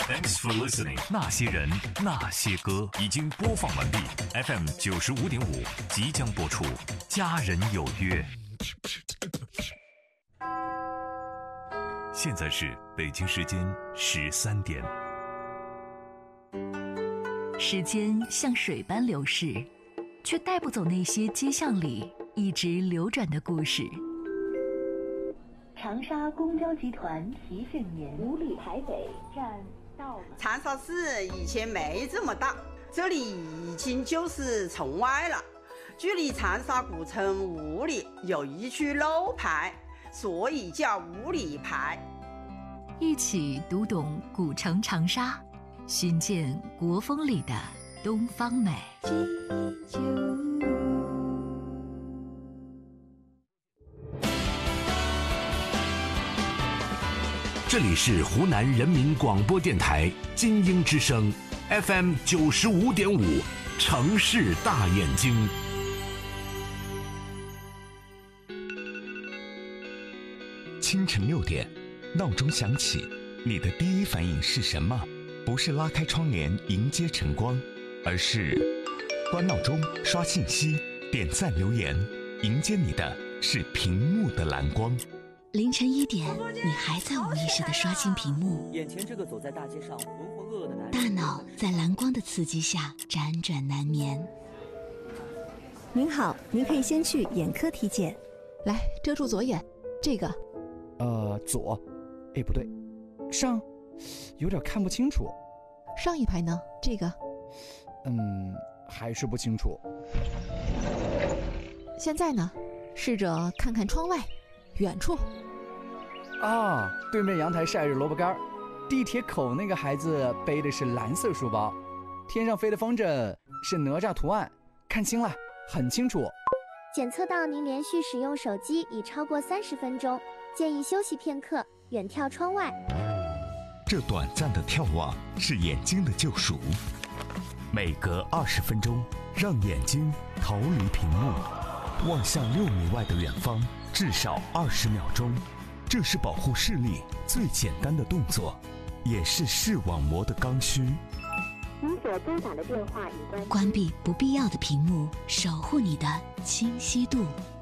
Thanks for listening。那些人，那些歌已经播放完毕。FM 95.5即将播出。家人有约。现在是北京时间13点。 时间像水般流逝，却带不走那些街巷里一直流转的故事。长沙公交集团提醒您：五里台北站到了。 长沙市以前没这么大，这里已经就是城外了。距离长沙古城5里有一区楼牌，所以叫五里牌。 一起读懂古城长沙，寻见国风里的东方美。 这里是湖南人民广播电台金鹰之声 FM 95.5城市大眼睛。 清晨6点，闹钟响起，你的第一反应是什么？不是拉开窗帘迎接晨光，而是关闹钟、刷信息、点赞留言，迎接你的是屏幕的蓝光。 凌晨1点，你还在无意识地刷新屏幕， 眼前这个走在大街上浑浑噩噩的男人， 大脑在蓝光的刺激下辗转难眠。 您好，您可以先去眼科体检。 来，遮住左眼，这个。 左，哎，不对，上，有点看不清楚。 上一排呢？这个。 还是不清楚。 现在呢？试着看看窗外，远处。 啊，对面阳台晒着萝卜干，地铁口那个孩子背的是蓝色书包，天上飞的风筝是哪吒图案，看清了，很清楚。 检测到您连续使用手机已超过30分钟，建议休息片刻，远眺窗外。 这短暂的眺望是眼睛的救赎，每隔20分钟，让眼睛逃离屏幕，望向6米外的远方，至少20秒钟。这是保护视力最简单的动作，也是视网膜的刚需。 您所拨打的电话已关闭不必要的屏幕，守护你的清晰度。